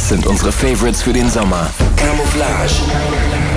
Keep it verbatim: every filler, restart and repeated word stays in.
Das sind unsere Favorites für den Sommer. Camouflage.